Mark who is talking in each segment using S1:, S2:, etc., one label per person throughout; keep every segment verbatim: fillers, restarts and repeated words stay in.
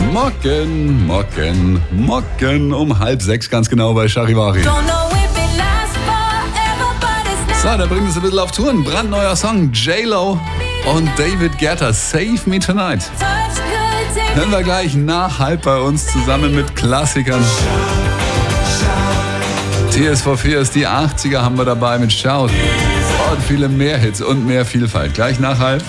S1: Morgen, morgen, morgen um halb sechs ganz genau bei Charivari. So, da bringt es ein bisschen auf Touren. Brandneuer Song, J-Lo und David Guetta, Save Me Tonight. Hören wir gleich nach halb bei uns zusammen mit Klassikern. Tears for Fears, die achtziger haben wir dabei mit Shout. Und viele mehr Hits und mehr Vielfalt. Gleich nach halb.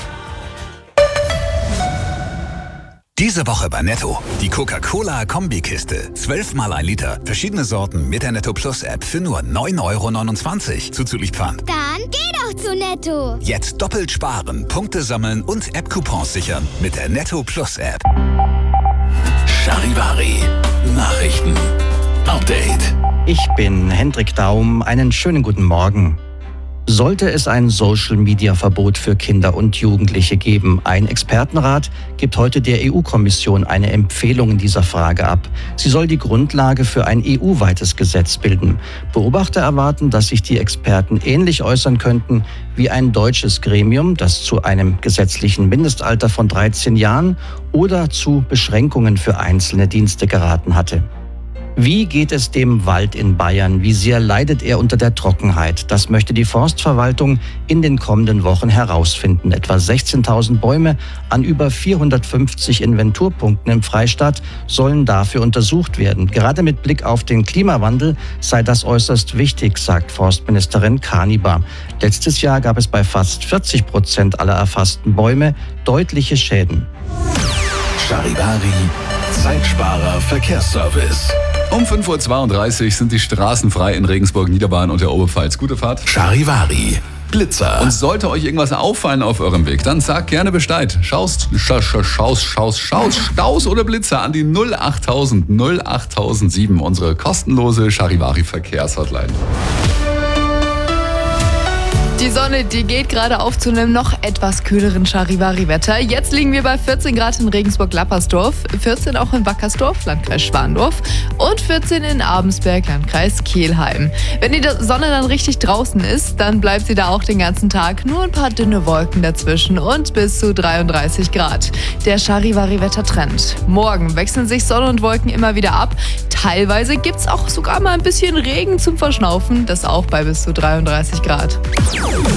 S2: Diese Woche bei Netto. Die Coca-Cola-Kombikiste. Zwölfmal ein Liter. Verschiedene Sorten mit der Netto Plus App für nur neun Euro neunundzwanzig. Zuzüglich Pfand.
S3: Dann geh doch zu Netto.
S2: Jetzt doppelt sparen, Punkte sammeln und App-Coupons sichern mit der Netto Plus App. Charivari. Nachrichten. Update.
S4: Ich bin Hendrik Daum. Einen schönen guten Morgen. Sollte es ein Social-Media-Verbot für Kinder und Jugendliche geben? Ein Expertenrat gibt heute der E U-Kommission eine Empfehlung in dieser Frage ab. Sie soll die Grundlage für ein E U-weites Gesetz bilden. Beobachter erwarten, dass sich die Experten ähnlich äußern könnten wie ein deutsches Gremium, das zu einem gesetzlichen Mindestalter von dreizehn Jahren oder zu Beschränkungen für einzelne Dienste geraten hatte. Wie geht es dem Wald in Bayern? Wie sehr leidet er unter der Trockenheit? Das möchte die Forstverwaltung in den kommenden Wochen herausfinden. Etwa sechzehntausend Bäume an über vierhundertfünfzig Inventurpunkten im Freistaat sollen dafür untersucht werden. Gerade mit Blick auf den Klimawandel sei das äußerst wichtig, sagt Forstministerin Kanibar. Letztes Jahr gab es bei fast vierzig Prozent aller erfassten Bäume deutliche Schäden.
S2: Charivari, Zeitsparer Verkehrsservice.
S1: Um fünf Uhr zweiunddreißig sind die Straßen frei in Regensburg, Niederbayern und der Oberpfalz. Gute Fahrt.
S2: Charivari, Blitzer.
S1: Und sollte euch irgendwas auffallen auf eurem Weg, dann sagt gerne Bescheid. Schaust, schaust, schaust, schaust, schaust, Staus oder Blitzer an die null achttausend null achttausendsieben, unsere kostenlose Charivari Verkehrshotline.
S5: Die Sonne, die geht gerade auf zu einem noch etwas kühleren Charivari-Wetter. Jetzt liegen wir bei vierzehn Grad in Regensburg-Lappersdorf, vierzehn auch in Wackersdorf, Landkreis Schwandorf und vierzehn in Abensberg, Landkreis Kelheim. Wenn die Sonne dann richtig draußen ist, dann bleibt sie da auch den ganzen Tag. Nur ein paar dünne Wolken dazwischen und bis zu dreiunddreißig Grad. Der Charivari-Wettertrend. Morgen wechseln sich Sonne und Wolken immer wieder ab. Teilweise gibt's auch sogar mal ein bisschen Regen zum Verschnaufen, das auch bei bis zu dreiunddreißig Grad.